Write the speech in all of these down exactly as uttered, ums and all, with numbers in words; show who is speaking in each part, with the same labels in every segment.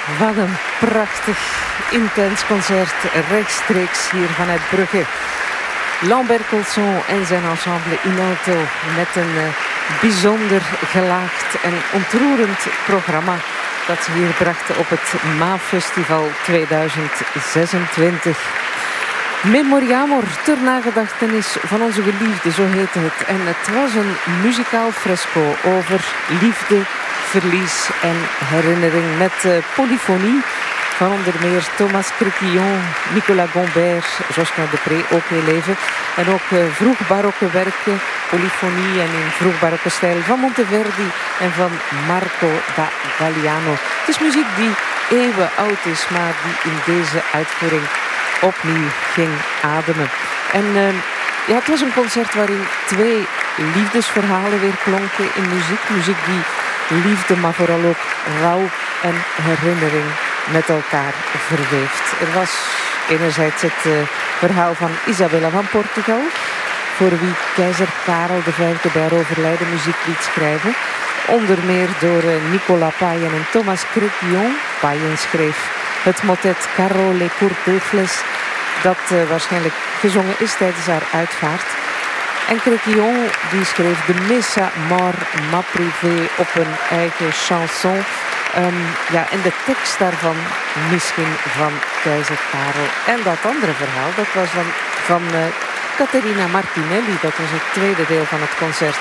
Speaker 1: Wat een prachtig, intens concert rechtstreeks hier vanuit Brugge. Lambert Colson en zijn ensemble in alto met een uh, bijzonder gelaagd en ontroerend programma dat ze hier brachten op het MAAF-festival tweeduizend zesentwintig. Memoriamur, ter nagedachtenis van onze geliefde, zo heette het. En het was een muzikaal fresco over liefde, verlies en herinnering met uh, polyfonie van onder meer Thomas Criquillon, Nicolas Gombert, Josquin de Pré, ook heel even. En ook uh, vroeg-barokke werken, polyfonie en in vroeg-barokke stijl van Monteverdi en van Marco da Galliano. Het is muziek die eeuwen oud is, maar die in deze uitvoering opnieuw ging ademen. En uh, ja, het was een concert waarin twee liefdesverhalen weer klonken in muziek. Muziek die liefde, maar vooral ook rouw en herinnering met elkaar verweeft. Er was enerzijds het uh, verhaal van Isabella van Portugal, voor wie keizer Karel de Vijfde bij haar overlijden muziek liet schrijven. Onder meer door uh, Nicolas Payen en Thomas Criquillon. Payen schreef het motet Caro les Courteufles, dat uh, waarschijnlijk gezongen is tijdens haar uitvaart. En Criquillon die schreef de Messa Mort Ma Privé op een eigen chanson. Um, ja, en de tekst daarvan misschien van keizer Karel. En dat andere verhaal, dat was dan van uh, Caterina Martinelli. Dat was het tweede deel van het concert.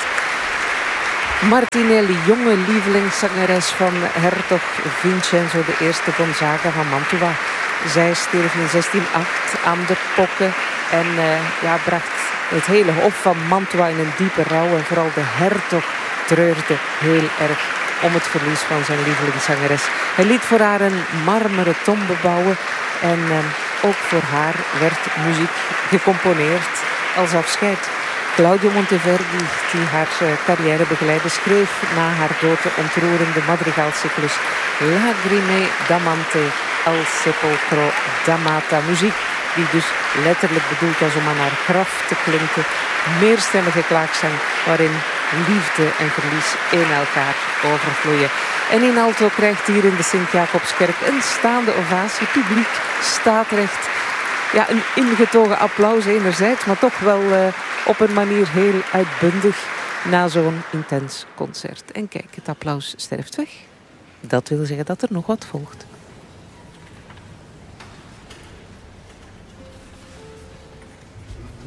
Speaker 1: Martinelli, jonge lievelingszangeres van hertog Vincenzo de Eerste Gonzaga van Mantua. Zij stierf in zestien acht aan de pokken en uh, ja, bracht het hele hof van Mantua in een diepe rouw. En vooral de hertog treurde heel erg om het verlies van zijn lievelingszangeres. Hij liet voor haar een marmeren tombe bouwen. En uh, ook voor haar werd muziek gecomponeerd als afscheid. Claudio Monteverdi, die haar uh, carrière begeleidde, schreef na haar dood de ontroerende madrigaalcyclus Lagrime d'amante al sepolcro d'amata. Muziek die dus letterlijk bedoeld was om aan haar graf te klinken. Meerstemmige klaagzang waarin liefde en verlies in elkaar overvloeien. En in alto krijgt hier in de Sint-Jacobskerk een staande ovatie. Publiek staat recht. Ja, een ingetogen applaus enerzijds, maar toch wel uh, op een manier heel uitbundig na zo'n intens concert. En kijk, het applaus sterft weg. Dat wil zeggen dat er nog wat volgt.